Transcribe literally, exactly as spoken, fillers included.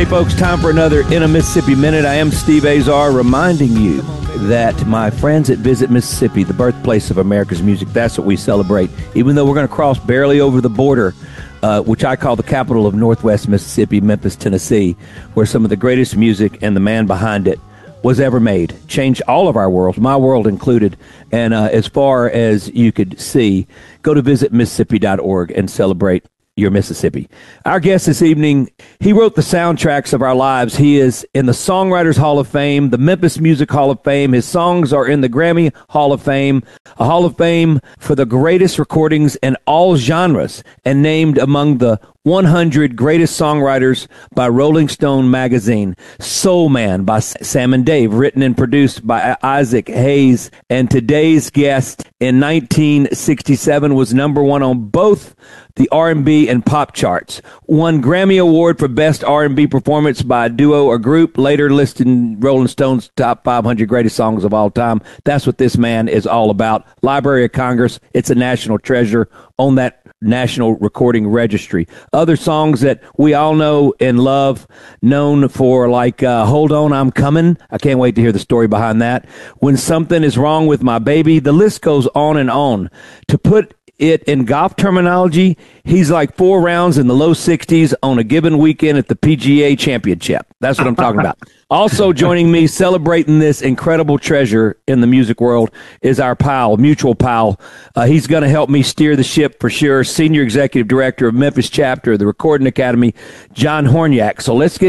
Hey, folks, time for another In a Mississippi Minute. I am Steve Azar, reminding you that my friends at Visit Mississippi, the birthplace of America's music, that's what we celebrate. Even though we're going to cross barely over the border, uh, which I call the capital of Northwest Mississippi, Memphis, Tennessee, where some of the greatest music and the man behind it was ever made. Changed all of our worlds, my world included. And uh, as far as you could see, go to visit mississippi dot org and celebrate your Mississippi. Our guest this evening, he wrote the soundtracks of our lives. He is in the Songwriters Hall of Fame, the Memphis Music Hall of Fame. His songs are in the Grammy Hall of Fame, a Hall of Fame for the greatest recordings in all genres, and named among the one hundred greatest songwriters by Rolling Stone magazine. Soul Man by Sam and Dave, written and produced by Isaac Hayes. And today's guest in nineteen sixty-seven was number one on both the R and B and pop charts. Won Grammy Award for Best R and B Performance by a duo or group, later listed in Rolling Stone's top five hundred greatest songs of all time. That's what this man is all about. Library of Congress, it's a national treasure on that National Recording Registry. Other songs that we all know and love, known for like uh, Hold On, I'm Coming. I can't wait to hear the story behind that. When Something Is Wrong With My Baby. The list goes on and on. To put it in golf terminology, he's like four rounds in the low sixties on a given weekend at the P G A Championship. That's what I'm talking about. Also joining me, celebrating this incredible treasure in the music world, is our pal, mutual pal. Uh, he's going to help me steer the ship for sure. Senior Executive Director of Memphis Chapter of the Recording Academy, John Hornyak. So let's get